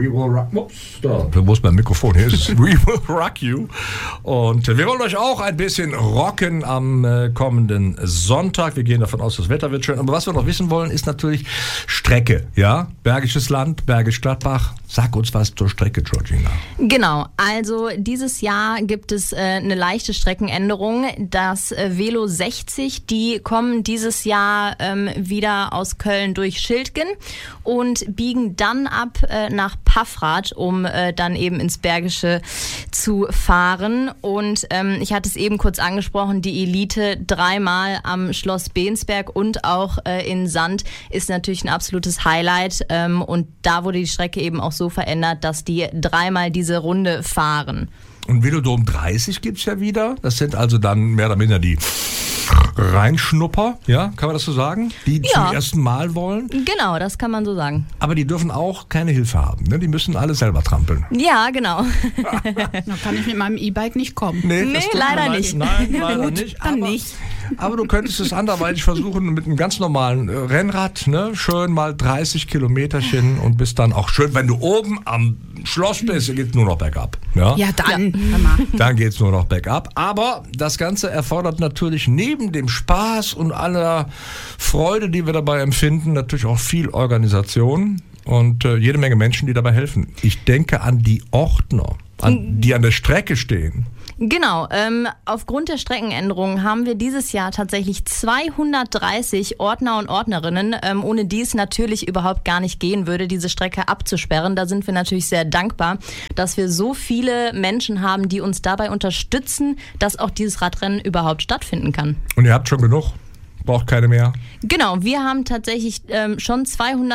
We will rock. Ups, da. Wo ist mein Mikrofon? Hier ist es. We will rock you. Und wir wollen euch auch ein bisschen rocken am kommenden Sonntag. Wir gehen davon aus, das Wetter wird schön. Aber was wir noch wissen wollen, ist natürlich Strecke. Ja? Bergisches Land, Bergisch Gladbach. Sag uns was zur Strecke, Georgina. Genau, also dieses Jahr gibt es eine leichte Streckenänderung. Das Velo 60, die kommen dieses Jahr wieder aus Köln durch Schildgen und biegen dann ab nach Paffrath, um dann eben ins Bergische zu fahren. Und ich hatte es eben kurz angesprochen, die Elite dreimal am Schloss Bensberg und auch in Sand ist natürlich ein absolutes Highlight. Und da wurde die Strecke eben auch so verändert, dass die dreimal diese Runde fahren. Und Velodrom 30 gibt es ja wieder. Das sind also dann mehr oder minder die Reinschnupper, ja, kann man das so sagen? Die zum ersten Mal wollen. Genau, das kann man so sagen. Aber die dürfen auch keine Hilfe haben, ne? Die müssen alle selber trampeln. Ja, genau. Da kann ich mit meinem E-Bike nicht kommen. Nee, leider nicht. Nein, leider Gut, nicht. dann nicht. Aber du könntest es anderweitig versuchen mit einem ganz normalen Rennrad, ne? Schön mal 30 Kilometerchen und bist dann auch schön, wenn du oben am Schloss bist, geht es nur noch bergab. Ja, Ja, dann. dann geht es nur noch bergab. Aber das Ganze erfordert natürlich neben dem Spaß und aller Freude, die wir dabei empfinden, natürlich auch viel Organisation und jede Menge Menschen, die dabei helfen. Ich denke an die Ordner, die an der Strecke stehen. Genau, aufgrund der Streckenänderungen haben wir dieses Jahr tatsächlich 230 Ordner und Ordnerinnen, ohne die es natürlich überhaupt gar nicht gehen würde, diese Strecke abzusperren. Da sind wir natürlich sehr dankbar, dass wir so viele Menschen haben, die uns dabei unterstützen, dass auch dieses Radrennen überhaupt stattfinden kann. Und ihr habt schon genug? Braucht keine mehr? Genau, wir haben tatsächlich schon 200